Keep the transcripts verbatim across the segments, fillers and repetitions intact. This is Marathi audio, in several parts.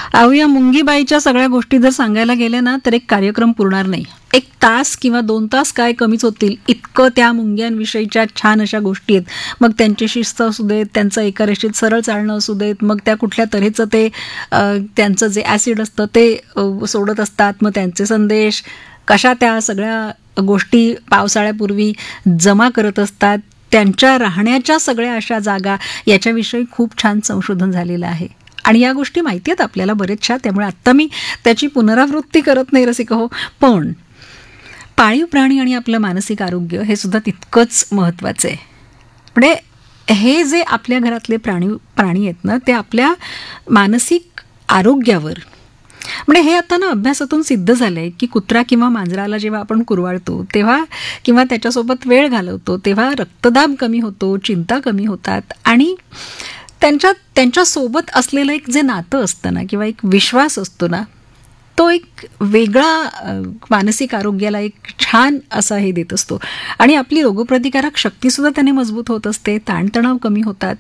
अहो, या मुंगीबाईच्या सगळ्या गोष्टी जर सांगायला गेल्या ना तर एक कार्यक्रम पुरणार नाही. एक तास किंवा दोन तास काय कमीच होतील, इतकं त्या मुंग्यांविषयीच्या छान अशा गोष्टी आहेत. मग त्यांची शिस्त असू देत, त्यांचं एका रेषेत सरळ चालणं असू देत, मग त्या कुठल्या तऱ्हेचं ते अ, त्यांचं जे ॲसिड असतं ते अ, सोडत असतात, मग त्यांचे संदेश कशा त्या सगळ्या गोष्टी पावसाळ्यापूर्वी जमा करत असतात, त्यांच्या राहण्याच्या सगळ्या अशा जागा, याच्याविषयी खूप छान संशोधन झालेलं आहे. आणि या गोष्टी माहिती आहेत आपल्याला बरेचशा, त्यामुळे आत्ता मी त्याची पुनरावृत्ती करत नाही रसिक हो. पण पाळीव प्राणी आणि आपलं मानसिक आरोग्य हे सुद्धा तितकंच महत्त्वाचं आहे. म्हणजे हे जे आपल्या घरातले प्राणी प्राणी आहेत ना, ते आपल्या मानसिक आरोग्यावर, म्हणजे हे आता ना अभ्यासातून सिद्ध झालं आहे की कुत्रा किंवा मांजराला जेव्हा आपण कुरवाळतो तेव्हा किंवा त्याच्यासोबत वेळ घालवतो तेव्हा रक्तदाब कमी होतो, चिंता कमी होतात आणि त्यांच्या त्यांच्यासोबत असलेलं एक जे नातं असतं ना किंवा एक विश्वास असतो ना, तो एक वेगळा अ, मानसिक आरोग्याला एक छान असा हे देत असतो. आणि आपली रोगप्रतिकारक शक्तीसुद्धा त्याने मजबूत होत असते, ताणतणाव कमी होतात.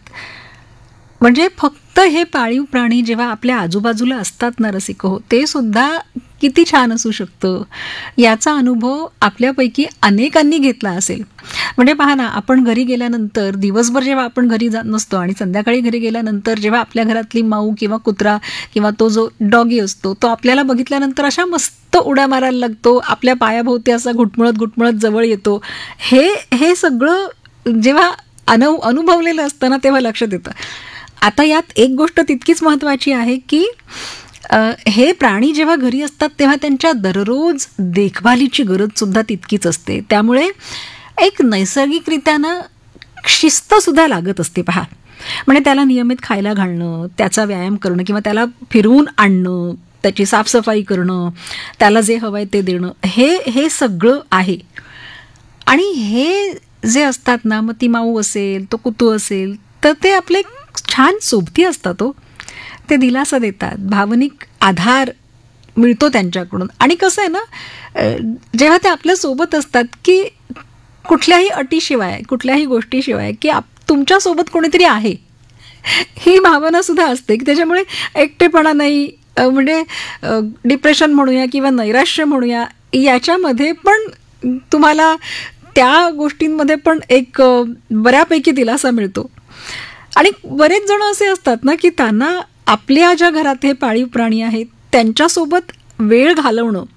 म्हणजे फक्त हे पाळीव प्राणी जेव्हा आपल्या आजूबाजूला असतात ना रसिक हो, ते सुद्धा किती छान असू शकतं, याचा अनुभव आपल्यापैकी अनेकांनी घेतला असेल. म्हणजे पहा ना, आपण घरी गेल्यानंतर दिवसभर जेव्हा आपण घरी जात नसतो आणि संध्याकाळी घरी गेल्यानंतर जेव्हा आपल्या घरातली माऊ किंवा कुत्रा किंवा तो जो डॉगी असतो तो आपल्याला बघितल्यानंतर अशा मस्त उड्या मारायला लागतो, आपल्या पायाभोवती असा घुटमळत घुटमळत जवळ येतो. हे हे सगळं जेव्हा अनु अनुभवलेलं असतं ना तेव्हा लक्षात येतं. आता यात एक गोष्ट तितकीच महत्त्वाची आहे की अ, हे प्राणी जेव्हा घरी असतात तेव्हा त्यांच्या दररोज देखभालीची गरजसुद्धा तितकीच असते. त्यामुळे एक नैसर्गिकरित्यानं शिस्तसुद्धा लागत असते पहा. म्हणजे त्याला नियमित खायला घालणं, त्याचा व्यायाम करणं किंवा त्याला फिरवून आणणं, त्याची साफसफाई करणं, त्याला जे हवं आहे ते देणं, हे हे सगळं आहे. आणि हे जे असतात ना, मग ती माऊ असेल, तो कुतू असेल, तर ते आपले छान सोबती असतात हो. ते दिलासा देतात, भावनिक आधार मिळतो त्यांच्याकडून. आणि कसं आहे ना, अ, जेव्हा ते आपल्यासोबत असतात की कुठल्याही अटीशिवाय, कुठल्याही गोष्टीशिवाय की आप तुमच्यासोबत कोणीतरी आहे, ही भावना सुद्धा असते की त्याच्यामुळे एकटेपणा नाही, अ, म्हणजे अ, डिप्रेशन म्हणूया किंवा नैराश्य म्हणूया, याच्यामध्ये पण तुम्हाला त्या गोष्टींमध्ये पण एक अ, बऱ्यापैकी दिलासा मिळतो. आणि बरेच जण असे असतात ना की त्यांना आपल्या ज्या घरात हे पाळीव प्राणी आहेत त्यांच्यासोबत वेळ घालवणं